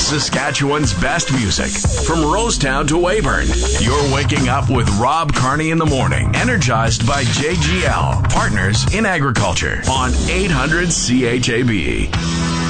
Saskatchewan's best music from Rosetown to Weyburn. You're waking up with Rob Carney in the morning, energized by JGL, partners in agriculture on 800 CHAB.